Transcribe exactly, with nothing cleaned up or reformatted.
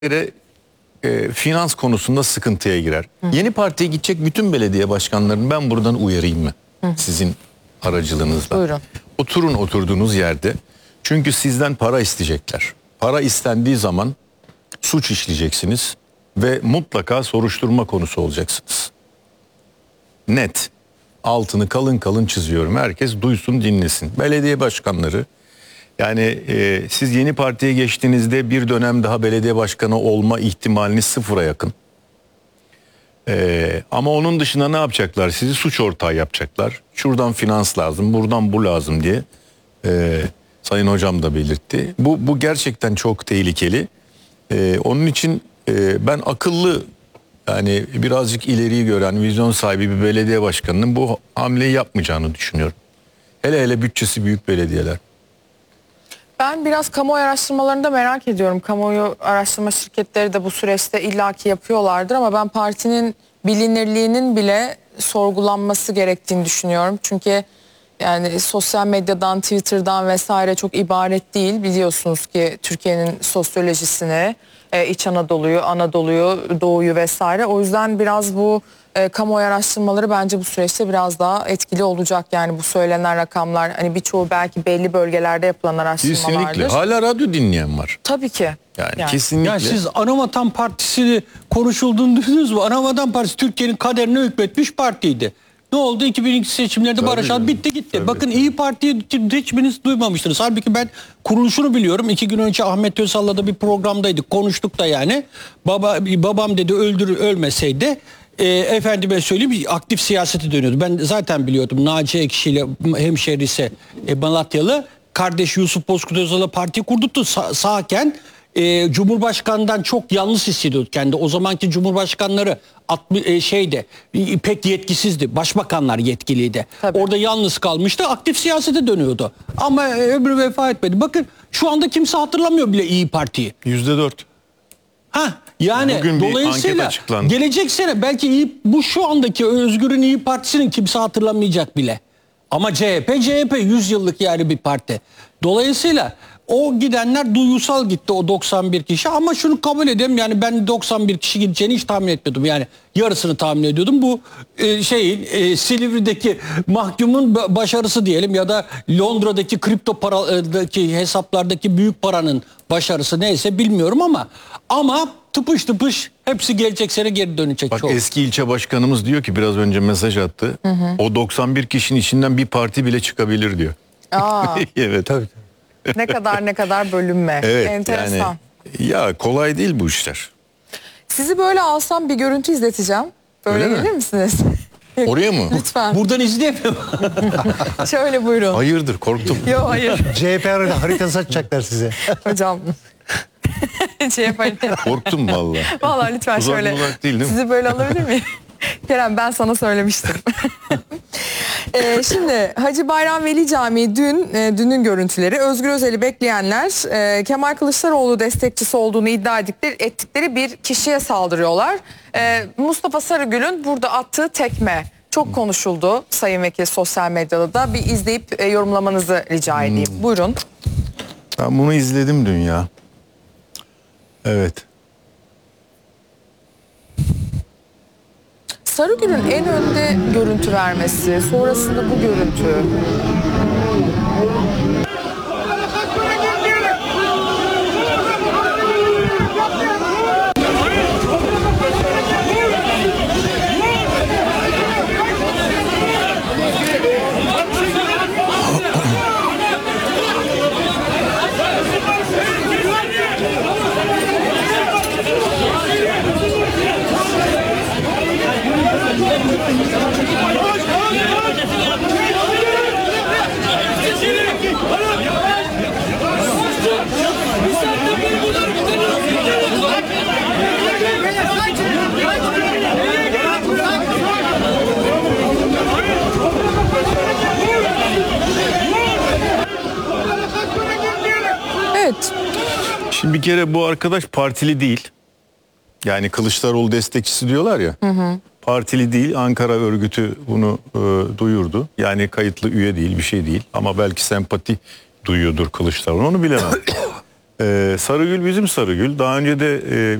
e, finans konusunda sıkıntıya girer. Hı. Yeni partiye gidecek bütün belediye başkanlarını ben buradan uyarayım mı? Hı. Sizin aracılığınızla. Buyurun. Oturun oturduğunuz yerde. Çünkü sizden para isteyecekler. Para istendiği zaman suç işleyeceksiniz ve mutlaka soruşturma konusu olacaksınız. Net. Altını kalın kalın çiziyorum. Herkes duysun, dinlesin. Belediye başkanları, yani e, siz yeni partiye geçtiğinizde bir dönem daha belediye başkanı olma ihtimaliniz sıfıra yakın. E, ama onun dışında ne yapacaklar? Sizi suç ortağı yapacaklar. Şuradan finans lazım, buradan bu lazım diye. E, Sayın Hocam da belirtti. Bu, bu gerçekten çok tehlikeli. E, onun için e, ben akıllı, yani birazcık ileriyi gören, vizyon sahibi bir belediye başkanının bu hamleyi yapmayacağını düşünüyorum. Hele hele bütçesi büyük belediyeler. Ben biraz kamuoyu araştırmalarını da merak ediyorum. Kamuoyu araştırma şirketleri de bu süreçte illaki yapıyorlardır ama ben partinin bilinirliğinin bile sorgulanması gerektiğini düşünüyorum. Çünkü yani sosyal medyadan, Twitter'dan vesaire çok ibaret değil. Biliyorsunuz ki Türkiye'nin sosyolojisini, İç Anadolu'yu, Anadolu'yu, Doğu'yu vesaire. O yüzden biraz bu e, kamuoyu araştırmaları bence bu süreçte biraz daha etkili olacak. Yani bu söylenen rakamlar, hani birçoğu belki belli bölgelerde yapılan araştırmalardır. Kesinlikle. Hala radyo dinleyen var. Tabii ki. Yani, yani. kesinlikle. Ya siz Anavatan Partisi konuşulduğunu duydunuz mu? Anavatan Partisi Türkiye'nin kaderine hükmetmiş partiydi. Ne oldu? iki bin iki seçimlerinde Tabii Barış canım. Alper bitti gitti. Tabii, Bakın tabii. İyi Parti'yi hiçbiriniz duymamıştınız. Halbuki ben kuruluşunu biliyorum. İki gün önce Ahmet Özal'la da bir programdaydık. Konuştuk da yani. Baba, babam dedi öldür ölmeseydi e, efendime söyleyeyim aktif siyasete dönüyordu. Ben zaten biliyordum. Naci Ekşi ile hemşerisi e, Malatyalı. Kardeş Yusuf Bozkurt Özal'a parti kurdurttu Sa sağken. E, Cumhurbaşkanından çok yalnız hissediyordu kendi. O zamanki Cumhurbaşkanları e, şeyde e, pek yetkisizdi. Başbakanlar yetkiliydi. Tabii. Orada yalnız kalmıştı. Aktif siyasete dönüyordu. Ama e, öbürü vefa etmedi. Bakın şu anda kimse hatırlamıyor bile İyi Parti'yi. Yüzde dört. Ha yani Bugün bir anket dolayısıyla açıklandı. gelecek sene belki iyi, bu şu andaki Özgür'ün İyi Partisi'nin kimse hatırlamayacak bile. Ama C H P C H P yüz yıllık yani bir parti. Dolayısıyla o gidenler duygusal gitti, o doksan bir kişi, ama şunu kabul edeyim, yani ben doksan bir kişi gideceğini hiç tahmin etmiyordum. Yani yarısını tahmin ediyordum. Bu e, şeyin e, Silivri'deki mahkumun başarısı diyelim ya da Londra'daki kripto paradaki hesaplardaki büyük paranın başarısı neyse bilmiyorum ama ama tıpış tıpış hepsi gelecek sene geri dönecek. Bak çoğu. eski ilçe başkanımız diyor ki, biraz önce mesaj attı. Hı hı. O doksan bir kişinin içinden bir parti bile çıkabilir diyor. Aa, Evet. Tabii. ne kadar ne kadar bölünme. Evet, enteresan. yani, ya kolay değil bu işler. Sizi böyle alsam bir görüntü izleteceğim. Böyle Öyle mi? gelir misiniz? Oraya mı? Lütfen. Buradan izleyemem. Şöyle buyurun. Hayırdır, korktum. Yok hayır. C H P haritası açacaklar size. Hocam. şey yapayım. Korktum vallahi. Vallahi lütfen Uzak şöyle. uzak değil, değil mi? Sizi böyle alabilir miyim? Kerem, ben sana söylemiştim. ee, şimdi Hacı Bayram Veli Camii dün, e, dünün görüntüleri. Özgür Özel'i bekleyenler e, Kemal Kılıçdaroğlu destekçisi olduğunu iddia ettikleri, ettikleri bir kişiye saldırıyorlar. E, Mustafa Sarıgül'ün burada attığı tekme çok konuşuldu Sayın Vekil sosyal medyada da. Bir izleyip e, yorumlamanızı rica edeyim. Hmm. Buyurun. Ben bunu izledim dün ya. Evet. Sarıgül'ün en önde görüntü vermesi, sonrasında bu görüntü. Evet. Şimdi bir kere bu arkadaş partili değil. Yani Kılıçdaroğlu destekçisi diyorlar ya. Hı hı. Partili değil, Ankara örgütü bunu e, duyurdu. Yani kayıtlı üye değil, bir şey değil. Ama belki sempati duyuyordur Kılıçdaroğlu, onu bilemem. Ee, Sarıgül bizim Sarıgül. Daha önce de e,